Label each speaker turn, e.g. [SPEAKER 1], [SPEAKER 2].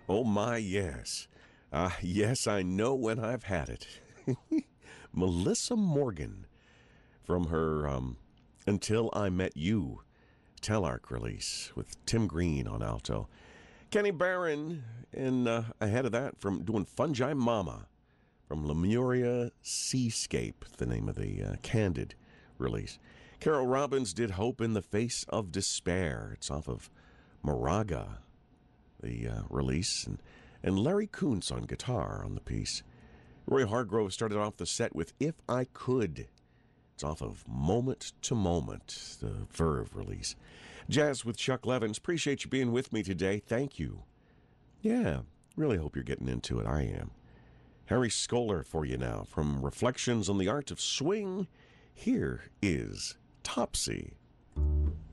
[SPEAKER 1] Oh my, yes. Yes, I know when I've had it. Melissa Morgan from her Until I Met You Telarc release with Tim Green on alto. Kenny Barron, and ahead of that, from doing Fungi Mama from Lemuria Seascape, the name of the Candid release. Carol Robbins did Hope in the Face of Despair. It's off of Moraga, the release, and Larry Kuntz on guitar on the piece. Roy Hargrove started off the set with If I Could. It's off of Moment to Moment, the Verve release. Jazz with Chuck Levins. Appreciate you being with me today. Thank you. Yeah, really hope you're getting into it. I am. Harry Skoller for you now from Reflections on the Art of Swing. Here is Topsy.